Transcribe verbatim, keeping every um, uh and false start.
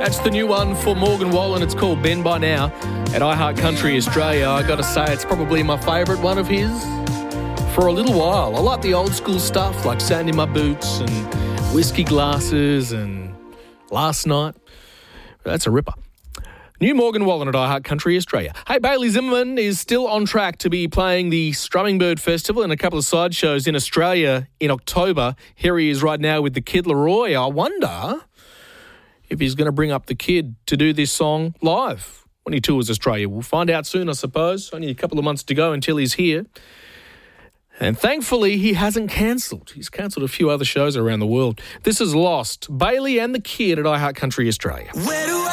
That's the new one for Morgan Wallen. It's called Ben By Now at iHeart Country Australia. I got to say, it's probably my favourite one of his for a little while. I like the old school stuff like Sand in My Boots and Whiskey Glasses and Last Night. That's a ripper. New Morgan Wallen at iHeart Country Australia. Hey, Bailey Zimmerman is still on track to be playing the Strumming Bird Festival and a couple of side shows in Australia in October. Here he is right now with the Kid Laroi. I wonder if he's going to bring up the kid to do this song live when he tours Australia. We'll find out soon, I suppose. Only a couple of months to go until he's here. And thankfully, he hasn't cancelled. He's cancelled a few other shows around the world. This is Lost. Bailey and the Kid at iHeart Country Australia.